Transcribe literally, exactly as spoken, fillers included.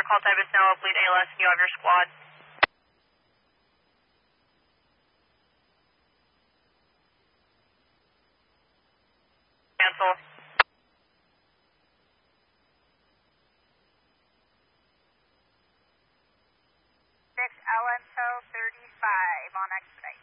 Clear, call type is now up, lead A L S, you have your squad. Cancel. six L M T O thirty-five on expedite.